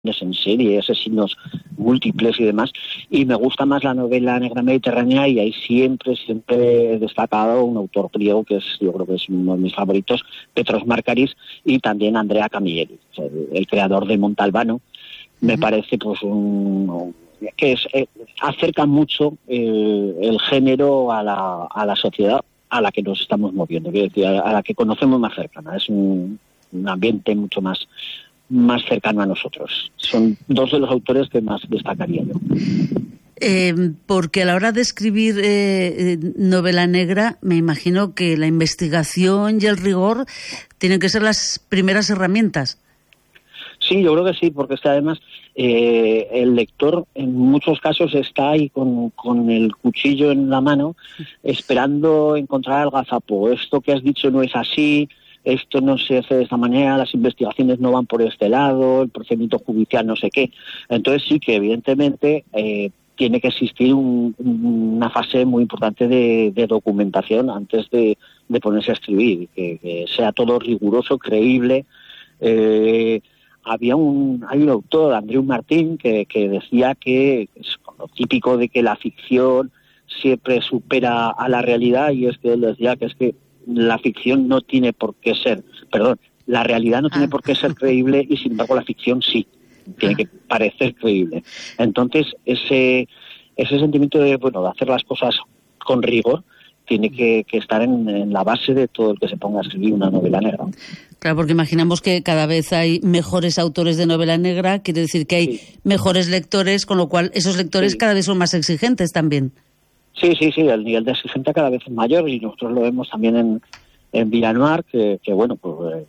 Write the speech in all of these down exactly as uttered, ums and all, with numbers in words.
en serie, asesinos múltiples y demás, y me gusta más la novela negra mediterránea, y ahí siempre, siempre he destacado un autor griego que es, yo creo que es uno de mis favoritos, Petros Markaris, y también Andrea Camilleri, el, el creador de Montalbano. Uh-huh. Me parece pues un que es, eh, acerca mucho eh, el género a la, a la sociedad a la que nos estamos moviendo, quiero decir, a, a la que conocemos más cercana. Es un, un ambiente mucho más más cercano a nosotros. Son dos de los autores que más destacaría yo. Eh, porque a la hora de escribir eh, novela negra, me imagino que la investigación y el rigor tienen que ser las primeras herramientas. Sí, yo creo que sí, porque es que además eh, el lector en muchos casos está ahí con, con el cuchillo en la mano, esperando encontrar el gazapo. Esto que has dicho no es así, esto no se hace de esta manera, las investigaciones no van por este lado, el procedimiento judicial no sé qué. Entonces sí que evidentemente eh, tiene que existir un, una fase muy importante de, de documentación antes de, de ponerse a escribir, que, que sea todo riguroso, creíble. Eh, había un hay un autor, Andreu Martín, que, que decía que es lo típico de que la ficción siempre supera a la realidad, y es que él decía que es que la ficción no tiene por qué ser, perdón, la realidad no tiene ah. por qué ser creíble, y sin embargo la ficción sí, tiene ah. que parecer creíble. Entonces ese ese sentimiento de, bueno, de hacer las cosas con rigor tiene que, que estar en, en la base de todo el que se ponga a escribir una novela negra. Claro, porque imaginamos que cada vez hay mejores autores de novela negra, quiere decir que hay sí. mejores lectores, con lo cual esos lectores sí. cada vez son más exigentes también. Sí, sí, sí, el nivel de exigencia cada vez es mayor, y nosotros lo vemos también en, en Villanoir, que, que bueno, pues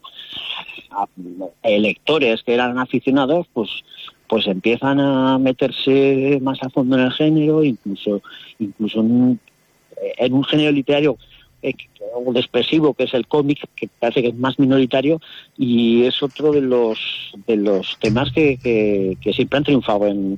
eh, lectores que eran aficionados, pues pues empiezan a meterse más a fondo en el género, incluso incluso en un, en un género literario eh, expresivo, que es el cómic, que parece que es más minoritario, y es otro de los de los temas que, que, que siempre han triunfado en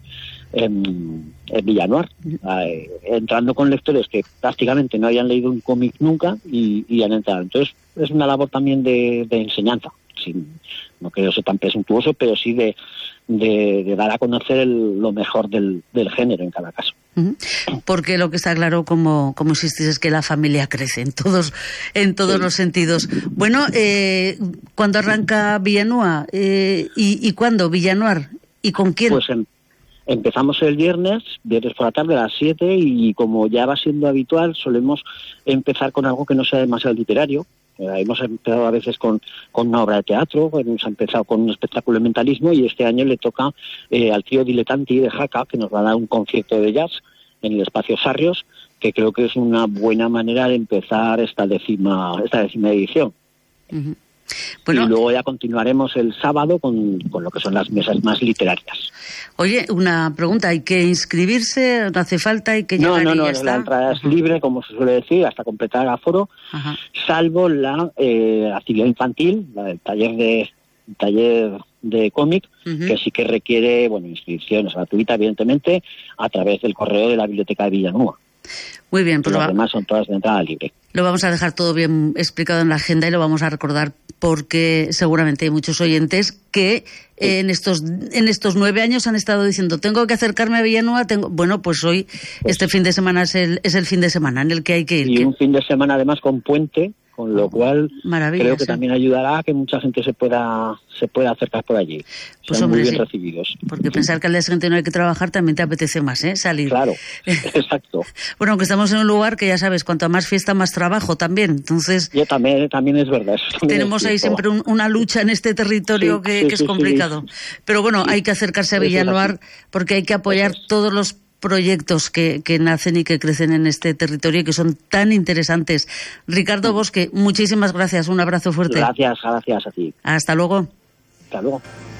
en, en Villanoir, eh, entrando con lectores que prácticamente no habían leído un cómic nunca y, y han entrado. Entonces es una labor también de, de enseñanza, sin, no creo ser tan presuntuoso, pero sí de, de, de dar a conocer el, lo mejor del, del género en cada caso. Porque lo que está claro, como, como insistís, es que la familia crece en todos en todos sí. los sentidos. Bueno, eh, ¿cuándo arranca Villanoir? Eh, ¿y, ¿Y cuándo Villanoir? ¿Y con quién? Pues en, empezamos el viernes, viernes por la tarde a las siete, y como ya va siendo habitual, solemos empezar con algo que no sea demasiado literario. Eh, hemos empezado a veces con, con una obra de teatro, hemos empezado con un espectáculo de mentalismo, y este año le toca eh, al trío Dilettanti de Jaca, que nos va a dar un concierto de jazz en el Espacio Sarrios, que creo que es una buena manera de empezar esta décima, esta décima edición. Uh-huh. Bueno, y luego ya continuaremos el sábado con, con lo que son las mesas más literarias. Oye, una pregunta, ¿hay que inscribirse? ¿No hace falta? ¿Hay que llegar? No, no, y no, ya la está? entrada es Ajá. libre, como se suele decir, hasta completar el aforo, Ajá. salvo la eh, actividad infantil, la del taller de taller de cómic, uh-huh. que sí que requiere, bueno, inscripciones gratuita, evidentemente, a través del correo de la Biblioteca de Villanoir. Muy bien, pues los va... demás son todas de entrada libre. Lo vamos a dejar todo bien explicado en la agenda y lo vamos a recordar, porque seguramente hay muchos oyentes que sí. eh, en estos en estos nueve años han estado diciendo, tengo que acercarme a Villanoir, tengo... bueno, pues hoy, pues, este fin de semana es el es el fin de semana en el que hay que ir. Y que... un fin de semana además con puente, con lo cual Maravilla, creo que sí. también ayudará a que mucha gente se pueda se pueda acercar por allí. Pues Son hombre, muy bien sí. recibidos. Porque pensar que al día siguiente no hay que trabajar también te apetece más, ¿eh? Salir. Claro, exacto. Bueno, aunque estamos en un lugar que ya sabes, cuanto más fiesta, más trabajo también. Entonces, Yo también, también es verdad. También tenemos es ahí siempre un, una lucha en este territorio sí, que, sí, que es sí, complicado. Sí. Pero bueno, sí. hay que acercarse a Villanoir porque hay que apoyar todos los proyectos que, que nacen y que crecen en este territorio y que son tan interesantes. Ricardo Bosque, muchísimas gracias, un abrazo fuerte. Gracias, gracias a ti. Hasta luego. Hasta luego.